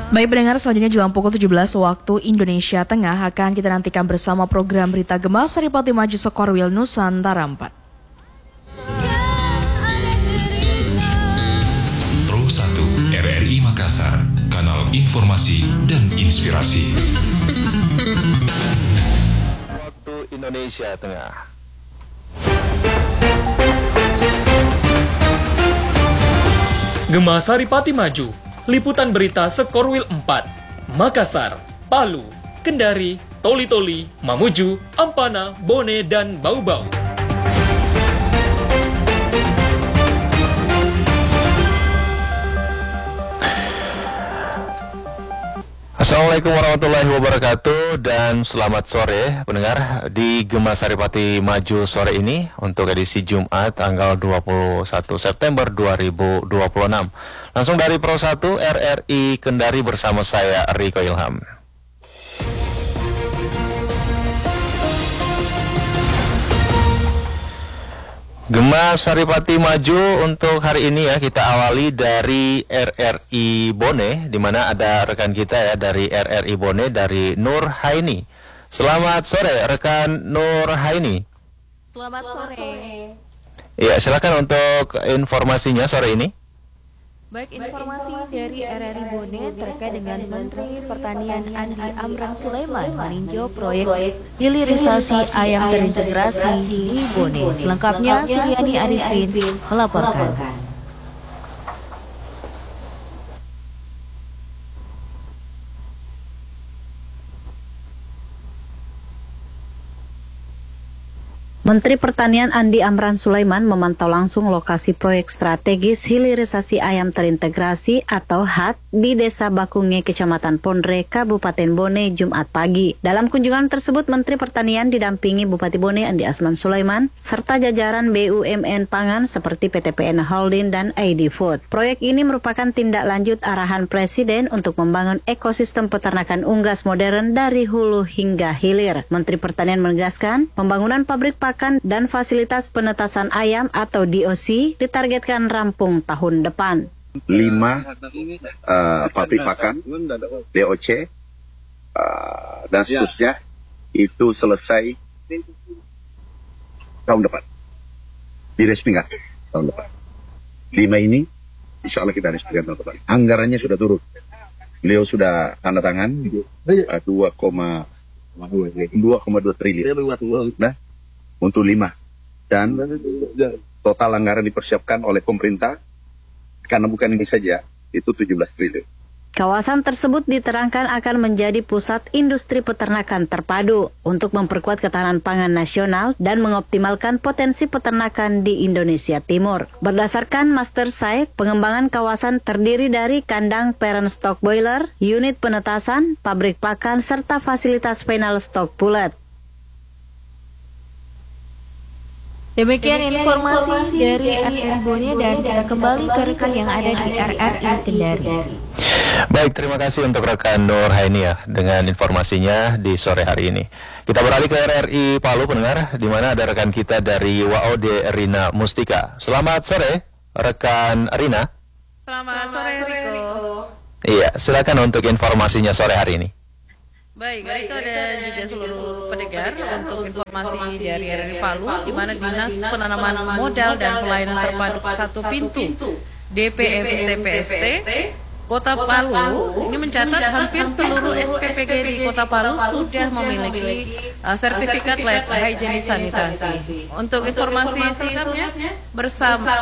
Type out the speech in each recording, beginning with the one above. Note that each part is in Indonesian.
Baik pendengar, selanjutnya jelang pukul 17 waktu Indonesia Tengah akan kita nantikan bersama program Berita Gema Saripati Maju Sekorwil Nusantara 4. Pro 1 RRI Makassar, kanal informasi dan inspirasi. Waktu Indonesia Tengah. Gema Saripati Maju, liputan berita Sekorwil 4, Makassar, Palu, Kendari, Toli-Toli, Mamuju, Ampana, Bone, dan Bau-Bau. Assalamualaikum warahmatullahi wabarakatuh dan selamat sore pendengar di Gema Saripati Maju sore ini untuk edisi Jumat tanggal 21 September 2026. Langsung dari Pro 1 RRI Kendari bersama saya Riko Ilham. Gema Saripati Maju untuk hari ini ya, kita awali dari RRI Bone, di mana ada rekan kita ya dari RRI Bone, dari Nur Haini. Selamat sore rekan Nur Haini. Selamat sore. Ya, silakan untuk informasinya sore ini. Baik, informasi dari RRI Bone terkait dengan Menteri Pertanian Andi Amran Sulaiman meninjau proyek hilirisasi ayam terintegrasi di Bone. Selengkapnya Suryani Arifin melaporkan. Menteri Pertanian Andi Amran Sulaiman memantau langsung lokasi proyek strategis hilirisasi ayam terintegrasi atau HAT di Desa Bakunge, Kecamatan Pondre, Kabupaten Bone, Jumat pagi. Dalam kunjungan tersebut, Menteri Pertanian didampingi Bupati Bone Andi Asman Sulaiman, serta jajaran BUMN Pangan seperti PTPN Holding dan ID Food. Proyek ini merupakan tindak lanjut arahan Presiden untuk membangun ekosistem peternakan unggas modern dari hulu hingga hilir. Menteri Pertanian menegaskan, pembangunan pabrik pakan dan fasilitas penetasan ayam atau DOC ditargetkan rampung tahun depan. 5 pabrik pakan DOC dan seterusnya itu selesai tahun depan, diresmikan tahun depan. 5 ini insya Allah kita resmikan tahun depan. Anggarannya sudah turun, beliau sudah tanda tangan 2,2 triliun. Nah, untuk 5 dan total anggaran dipersiapkan oleh pemerintah karena bukan ini saja itu 17 triliun. Kawasan tersebut diterangkan akan menjadi pusat industri peternakan terpadu untuk memperkuat ketahanan pangan nasional dan mengoptimalkan potensi peternakan di Indonesia Timur. Berdasarkan Master Site, pengembangan kawasan terdiri dari kandang parent stock boiler, unit penetasan, pabrik pakan, serta fasilitas final stock pullet. Demikian informasi dari RRI Bone dan kita kembali ke rekan yang ada di RRI Kendari. Baik, terima kasih untuk rekan Nur Haini ya dengan informasinya di sore hari ini. Kita beralih ke RRI Palu pendengar, di mana ada rekan kita dari WAOD Rina Mustika. Selamat sore rekan Rina. Selamat sore Riko. Iya, silakan untuk informasinya sore hari ini. Baik, Riko dan juga seluruh pendengar untuk informasi dari RRI Palu, di mana Dinas Penanaman Modal dan Pelayanan Terpadu Satu Pintu DPMTPST Kota Palu ini mencatat hampir seluruh SPPG di Kota Palu sudah memiliki sertifikat layak hygiene sanitasi. Untuk informasi selengkapnya bersama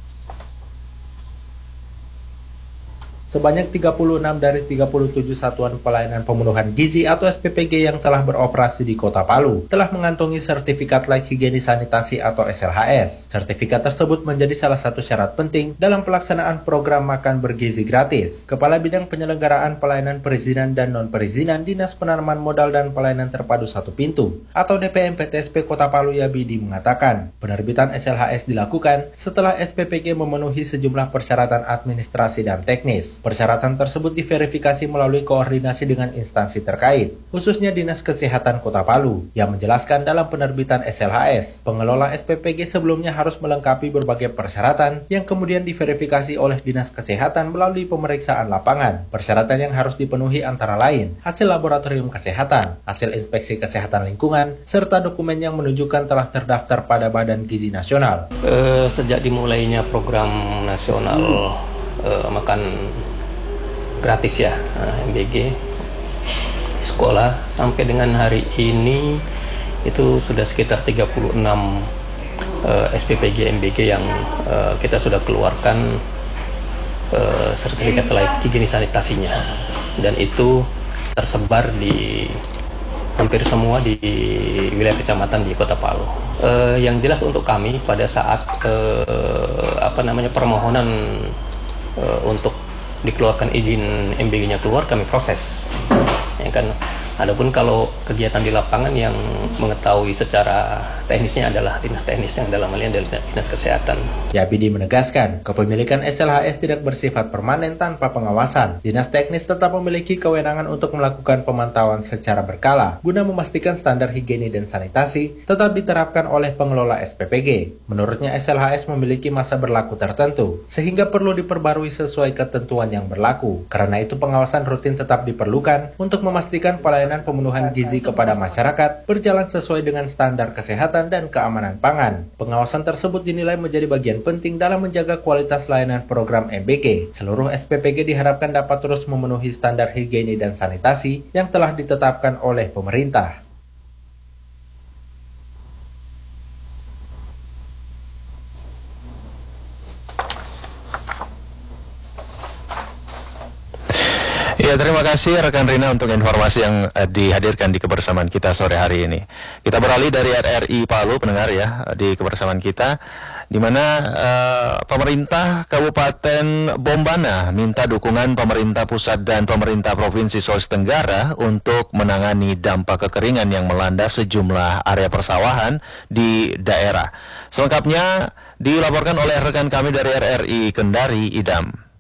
Sebanyak 36 dari 37 satuan pelayanan pemenuhan gizi atau SPPG yang telah beroperasi di Kota Palu telah mengantongi sertifikat layak higiene sanitasi atau SLHS. Sertifikat tersebut menjadi salah satu syarat penting dalam pelaksanaan program makan bergizi gratis. Kepala Bidang Penyelenggaraan Pelayanan Perizinan dan Non-Perizinan Dinas Penanaman Modal dan Pelayanan Terpadu Satu Pintu atau DPMPTSP Kota Palu Yabidi mengatakan, penerbitan SLHS dilakukan setelah SPPG memenuhi sejumlah persyaratan administrasi dan teknis. teknis. Persyaratan tersebut diverifikasi melalui koordinasi dengan instansi terkait, khususnya Dinas Kesehatan Kota Palu, yang menjelaskan dalam penerbitan SLHS, pengelola SPPG sebelumnya harus melengkapi berbagai persyaratan yang kemudian diverifikasi oleh Dinas Kesehatan melalui pemeriksaan lapangan. Persyaratan yang harus dipenuhi antara lain hasil laboratorium kesehatan, hasil inspeksi kesehatan lingkungan, serta dokumen yang menunjukkan telah terdaftar pada Badan Gizi Nasional. Sejak dimulainya program nasional makan gratis ya, MBG sekolah, sampai dengan hari ini itu sudah sekitar 36 SPPG MBG yang kita sudah keluarkan sertifikat layak higienis sanitasinya, dan itu tersebar di hampir semua di wilayah kecamatan di Kota Palu. Yang jelas untuk kami pada saat permohonan untuk dikeluarkan izin MBG-nya keluar, kami proses. Ya kan. Adapun kalau kegiatan di lapangan yang mengetahui secara teknisnya adalah dinas teknisnya, dalam hal ini adalah dinas kesehatan. Yapidi menegaskan, kepemilikan SLHS tidak bersifat permanen tanpa pengawasan. Dinas teknis tetap memiliki kewenangan untuk melakukan pemantauan secara berkala guna memastikan standar higienis dan sanitasi tetap diterapkan oleh pengelola SPPG. Menurutnya SLHS memiliki masa berlaku tertentu, sehingga perlu diperbarui sesuai ketentuan yang berlaku. Karena itu pengawasan rutin tetap diperlukan untuk memastikan pelayanan pemenuhan gizi kepada masyarakat berjalan sesuai dengan standar kesehatan dan keamanan pangan. Pengawasan tersebut dinilai menjadi bagian penting dalam menjaga kualitas layanan program MBG. Seluruh SPPG diharapkan dapat terus memenuhi standar higienis dan sanitasi yang telah ditetapkan oleh pemerintah. Ya, terima kasih rekan Rina untuk informasi yang dihadirkan di kebersamaan kita sore hari ini. Kita beralih dari RRI Palu, pendengar ya, di kebersamaan kita, di mana pemerintah Kabupaten Bombana minta dukungan pemerintah pusat dan pemerintah Provinsi Sulawesi Tenggara untuk menangani dampak kekeringan yang melanda sejumlah area persawahan di daerah. Selengkapnya dilaporkan oleh rekan kami dari RRI Kendari, Idam.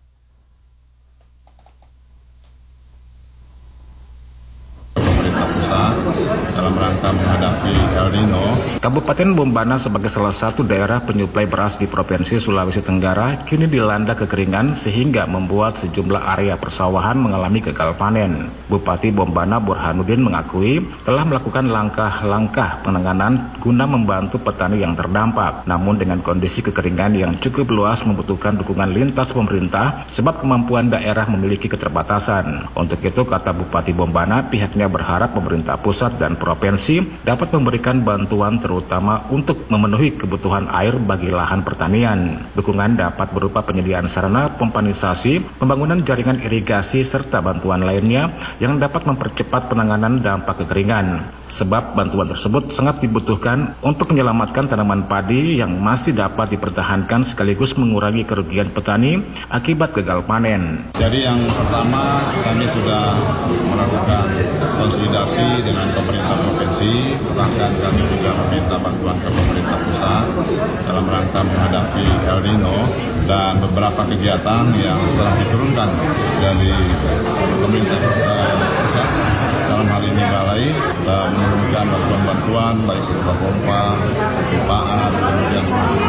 Dalam rangka menghadapi El Nino. Kabupaten Bombana sebagai salah satu daerah penyuplai beras di Provinsi Sulawesi Tenggara kini dilanda kekeringan sehingga membuat sejumlah area persawahan mengalami gagal panen. Bupati Bombana Burhanuddin mengakui telah melakukan langkah-langkah penanganan guna membantu petani yang terdampak. Namun dengan kondisi kekeringan yang cukup luas membutuhkan dukungan lintas pemerintah sebab kemampuan daerah memiliki keterbatasan. Untuk itu kata Bupati Bombana, pihaknya berharap pemerintah pusat dan provinsi dapat memberikan bantuan terutama untuk memenuhi kebutuhan air bagi lahan pertanian. Dukungan dapat berupa penyediaan sarana pompanisasi, pembangunan jaringan irigasi, serta bantuan lainnya yang dapat mempercepat penanganan dampak kekeringan. Sebab bantuan tersebut sangat dibutuhkan untuk menyelamatkan tanaman padi yang masih dapat dipertahankan sekaligus mengurangi kerugian petani akibat gagal panen. Jadi yang pertama, kami sudah melakukan konsolidasi dengan pemerintah provinsi, bahkan kami juga meminta bantuan ke pemerintah pusat dalam rangka menghadapi El Nino, dan beberapa kegiatan yang telah diturunkan dari pemerintah pusat dalam hal ini balai menurunkan bantuan-bantuan baik berupa pompa, pipaan, kemudian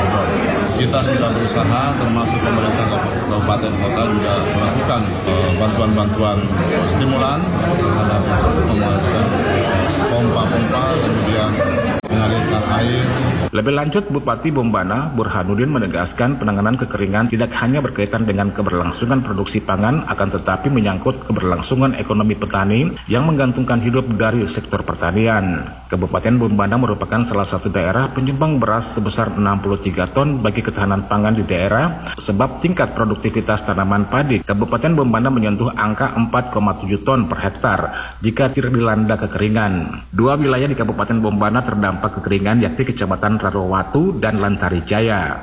kita sudah berusaha termasuk pemerintah kabupaten kota juga melakukan bantuan-bantuan stimulan terhadap pembuatan pompa-pompa, kemudian mengalirkan air. Lebih lanjut, Bupati Bombana Burhanuddin menegaskan penanganan kekeringan tidak hanya berkaitan dengan keberlangsungan produksi pangan, akan tetapi menyangkut keberlangsungan ekonomi petani yang menggantungkan hidup dari sektor pertanian. Kabupaten Bombana merupakan salah satu daerah penyumbang beras sebesar 63 ton bagi ketahanan pangan di daerah, sebab tingkat produktivitas tanaman padi Kabupaten Bombana menyentuh angka 4,7 ton per hektar jika tidak dilanda kekeringan. Dua wilayah di Kabupaten Bombana terdampak kekeringan, yakni Kecamatan Rarowatu dan Lantari Jaya.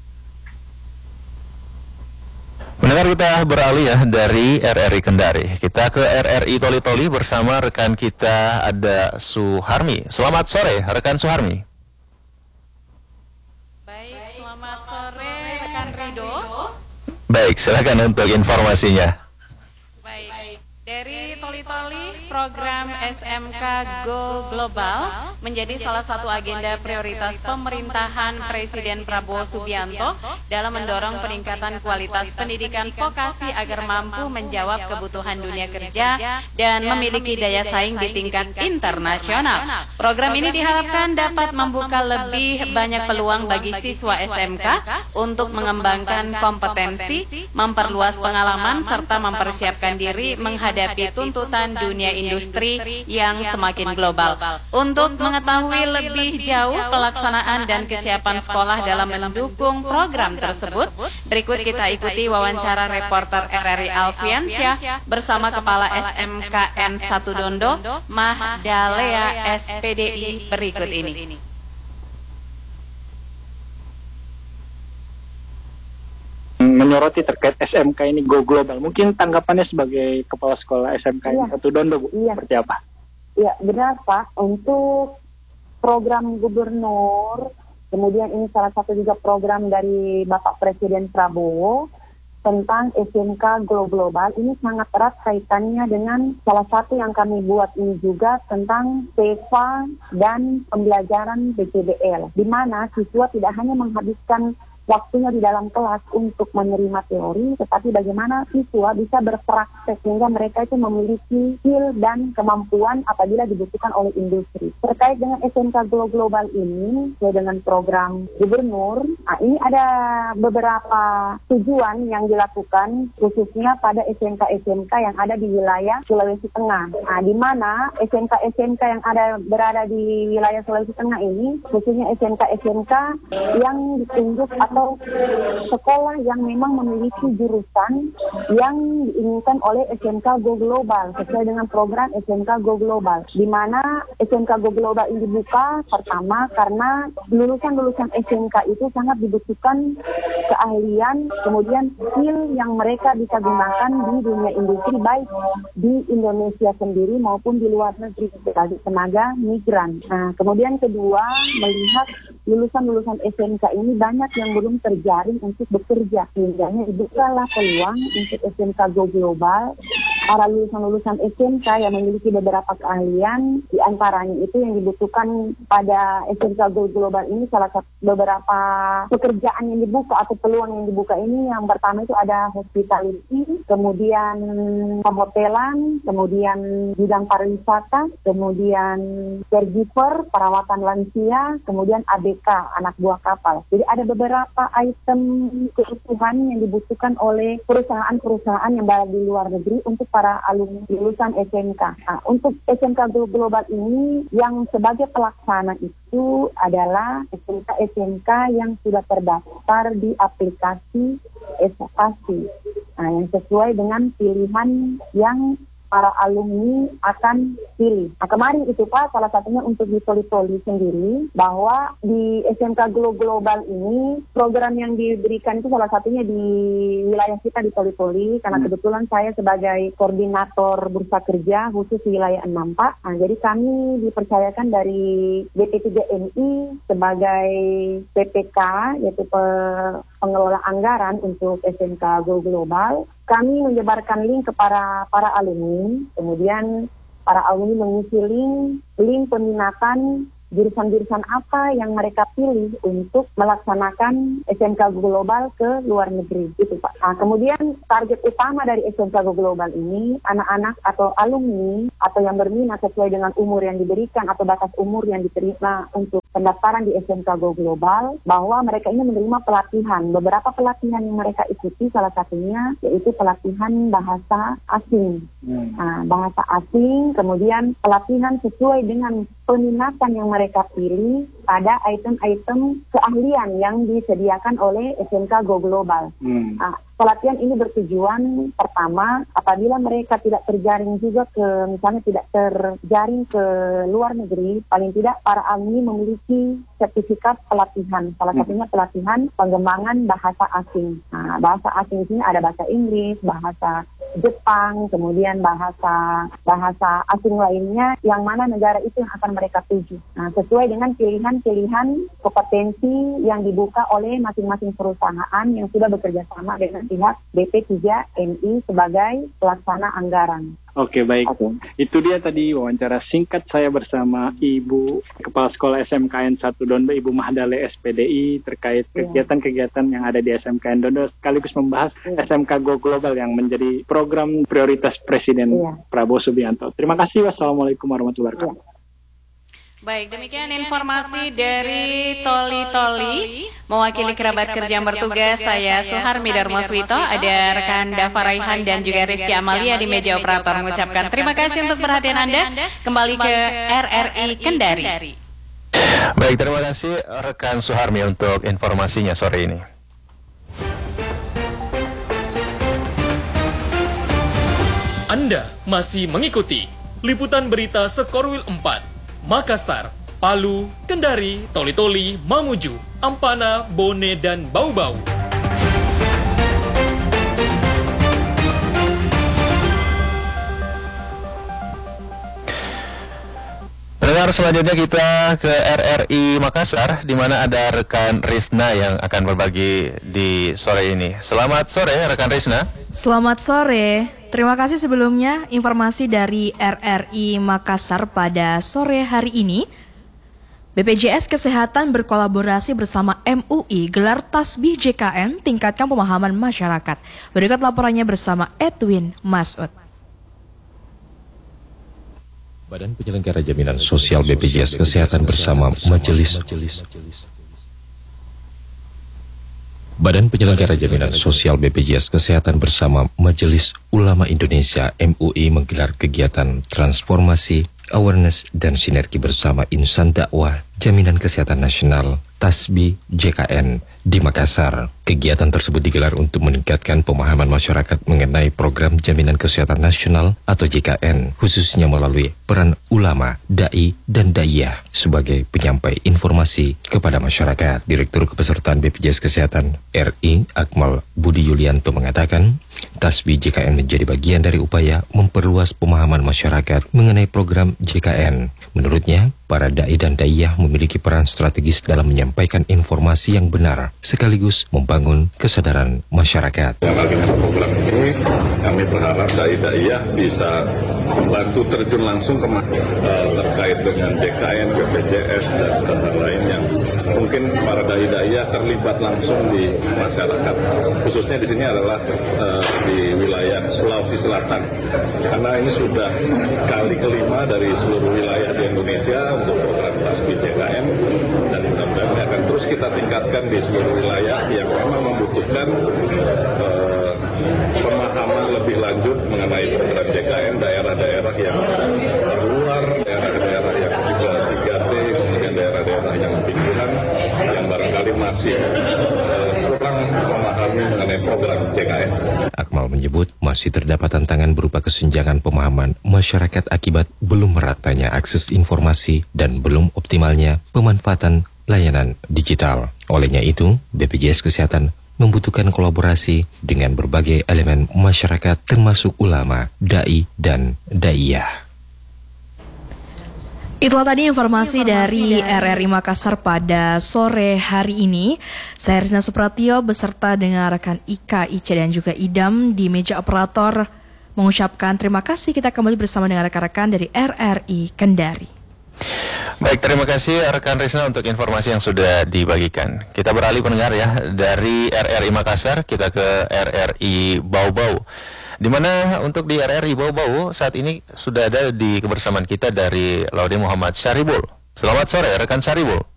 Mendengar, kita beralih ya dari RRI Kendari. Kita ke RRI Toli-Toli bersama rekan kita ada Suharmi. Selamat sore rekan Suharmi. Baik, selamat sore rekan Rido. Baik, silakan untuk informasinya. Toli-Toli, program SMK Go Global menjadi salah satu agenda prioritas pemerintahan Presiden Prabowo Subianto dalam mendorong peningkatan kualitas pendidikan vokasi agar mampu menjawab kebutuhan dunia kerja dan memiliki daya saing di tingkat internasional. Program ini diharapkan dapat membuka lebih banyak peluang bagi siswa SMK untuk mengembangkan kompetensi, memperluas pengalaman, serta mempersiapkan diri menghadapi tuntutan dunia industri yang semakin global. Untuk mengetahui lebih jauh pelaksanaan dan kesiapan sekolah dalam mendukung program tersebut, berikut kita ikuti wawancara reporter RRI Alfiansyah bersama Kepala SMKN 1 Dondo, Mahdalea SPDI berikut ini. Menyoroti terkait SMK ini Go Global, mungkin tanggapannya sebagai Kepala Sekolah SMK 1 Dondo, Bu, seperti apa? Ya, benar Pak, untuk program gubernur, kemudian ini salah satu juga program dari Bapak Presiden Prabowo tentang SMK Go Global, ini sangat erat kaitannya dengan salah satu yang kami buat ini juga tentang PEVA dan pembelajaran PCBL, di mana siswa tidak hanya menghabiskan waktunya di dalam kelas untuk menerima teori, tetapi bagaimana siswa bisa berpraktek sehingga mereka itu memiliki skill dan kemampuan apabila dibutuhkan oleh industri. Terkait dengan SMK Go Global ini, sesuai dengan program gubernur, ini ada beberapa tujuan yang dilakukan khususnya pada SMK-SMK yang ada di wilayah Sulawesi Tengah. Di mana SMK-SMK yang berada di wilayah Sulawesi Tengah ini, khususnya SMK-SMK yang ditunjuk atau sekolah yang memang memiliki jurusan yang diinginkan oleh SMK Go Global sesuai dengan program SMK Go Global, di mana SMK Go Global ini dibuka pertama karena lulusan-lulusan SMK itu sangat dibutuhkan keahlian, kemudian skill yang mereka bisa gunakan di dunia industri baik di Indonesia sendiri maupun di luar negeri sebagai tenaga migran. Nah, kemudian kedua, melihat lulusan-lulusan SMK ini banyak yang belum terjaring untuk bekerja, sehingga dibukalah peluang untuk SMK Go Global. Para lulusan-lulusan SMK yang memiliki beberapa keahlian, di antaranya itu yang dibutuhkan pada SMK Go Global ini salah satu beberapa pekerjaan yang dibuka atau peluang yang dibuka ini, yang pertama itu ada hospitality, kemudian perhotelan, kemudian bidang pariwisata, kemudian caregiver, perawatan lansia, kemudian ABK, anak buah kapal. Jadi ada beberapa item kebutuhan yang dibutuhkan oleh perusahaan-perusahaan yang berada di luar negeri untuk para alumni lulusan SMK. Nah, untuk SMK Global ini yang sebagai pelaksana itu adalah SMK yang sudah terdaftar di aplikasi Esokasi. Nah, yang sesuai dengan pilihan yang para alumni akan pilih. Nah, kemarin itu Pak, salah satunya untuk di Toli-Toli sendiri, bahwa di SMK Global ini program yang diberikan itu salah satunya di wilayah kita di Toli-Toli, karena kebetulan saya sebagai koordinator bursa kerja khusus wilayah 6 Pak. Nah, jadi kami dipercayakan dari BP3MI sebagai PPK, yaitu pengelola anggaran untuk SMK Go Global. Kami menyebarkan link kepada para alumni, kemudian para alumni mengisi link peminatan jurusan-jurusan apa yang mereka pilih untuk melaksanakan SMK Global ke luar negeri, gitu Pak. Nah, kemudian target utama dari SMK Global ini, anak-anak atau alumni atau yang berminat sesuai dengan umur yang diberikan atau batas umur yang diterima untuk pendaftaran di SMK Global, bahwa mereka ini menerima pelatihan. Beberapa pelatihan yang mereka ikuti salah satunya yaitu pelatihan bahasa asing. Nah, bahasa asing, kemudian pelatihan sesuai dengan peminatan yang mereka pilih pada item-item keahlian yang disediakan oleh SMK Go Global. Nah, pelatihan ini bertujuan pertama, apabila mereka tidak terjaring juga misalnya tidak terjaring ke luar negeri, paling tidak para alumni memiliki sertifikat pelatihan. Salah satunya pelatihan pengembangan bahasa asing. Nah, bahasa asing di sini ada bahasa Inggris, bahasa Jepang, kemudian bahasa asing lainnya, yang mana negara itu yang akan mereka tuju. Nah, sesuai dengan pilihan-pilihan kompetensi yang dibuka oleh masing-masing perusahaan yang sudah bekerja sama dengan pihak BP3MI sebagai pelaksana anggaran. Oke, baik. Itu dia tadi wawancara singkat saya bersama Ibu Kepala Sekolah SMKN 1 Dondo, Ibu Mahdale SPDI, terkait kegiatan-kegiatan yang ada di SMKN Dondo, sekaligus membahas SMK Go Global yang menjadi program prioritas Presiden Prabowo Subianto. Terima kasih. Wassalamualaikum warahmatullahi wabarakatuh. Baik, demikian informasi dari Toli-Toli. Mewakili kerabat kerja yang bertugas, saya Suharmi Darmoswito, ada rekan Dava Raihan dan juga Rizky Amalia di meja operator mengucapkan terima kasih untuk perhatian Anda. Kembali ke RRI Kendari. Baik, terima kasih rekan Suharmi untuk informasinya sore ini. Anda masih mengikuti liputan berita Sekorwil 4. Makassar, Palu, Kendari, Toli-Toli, Mamuju, Ampana, Bone, dan Bau-Bau. Pendengar, selanjutnya kita ke RRI Makassar, di mana ada rekan Rizna yang akan berbagi di sore ini. Selamat sore, rekan Rizna. Selamat sore. Terima kasih sebelumnya informasi dari RRI Makassar pada sore hari ini. BPJS Kesehatan berkolaborasi bersama MUI gelar Tasbih JKN tingkatkan pemahaman masyarakat. Berikut laporannya bersama Edwin Masud. Badan Penyelenggara Jaminan Sosial BPJS Kesehatan bersama Majelis Badan Penyelenggara Jaminan Sosial BPJS Kesehatan bersama Majelis Ulama Indonesia MUI menggelar kegiatan transformasi, awareness, dan sinergi bersama Insan Dakwah Jaminan Kesehatan Nasional Tasbih JKN di Makassar. Kegiatan tersebut digelar untuk meningkatkan pemahaman masyarakat mengenai program Jaminan Kesehatan Nasional atau JKN, khususnya melalui peran ulama, dai, dan daiyah sebagai penyampai informasi kepada masyarakat. Direktur Kepesertaan BPJS Kesehatan RI Akmal Budi Yulianto mengatakan, Tasbih JKN menjadi bagian dari upaya memperluas pemahaman masyarakat mengenai program JKN. Menurutnya, para dai dan daiyah memiliki peran strategis dalam menyampaikan informasi yang benar, sekaligus membangun kesadaran masyarakat. Dengan program ini, kami berharap dai-daiyah bisa membantu terjun langsung ke terkait dengan JKN, BPJS, dan hal lain yang mungkin para dai-daiyah terlibat langsung di masyarakat. Khususnya di sini adalah di wilayah Sulawesi Selatan, karena ini sudah kali kelima dari seluruh wilayah di Indonesia untuk program Tasbih JKN, dan mudah-mudahan akan terus kita tingkatkan di seluruh wilayah yang memang membutuhkan pemahaman lebih lanjut mengenai program JKN, daerah-daerah yang terluar, daerah-daerah yang juga 3T, kemudian daerah-daerah yang pinggiran yang barangkali masih kurang memahami mengenai program JKN. Akmal menyebut masih terdapat tantangan berupa kesenjangan pemahaman masyarakat akibat belum meratanya akses informasi dan belum optimalnya pemanfaatan layanan digital. Olehnya itu, BPJS Kesehatan membutuhkan kolaborasi dengan berbagai elemen masyarakat termasuk ulama, dai, dan daiyah. Itulah tadi informasi dari RRI Makassar pada sore hari ini. Saya Rizna Supratio beserta dengan rekan Ika, Ica, dan juga Idam di meja operator mengucapkan terima kasih. Kita kembali bersama dengan rekan-rekan dari RRI Kendari. Baik, terima kasih rekan Rizna untuk informasi yang sudah dibagikan. Kita beralih pendengar ya, dari RRI Makassar kita ke RRI Bau-Bau, di mana untuk di RRI Bau-Bau saat ini sudah ada di kebersamaan kita dari Laude Muhammad Syaribul. Selamat sore rekan Syaribul.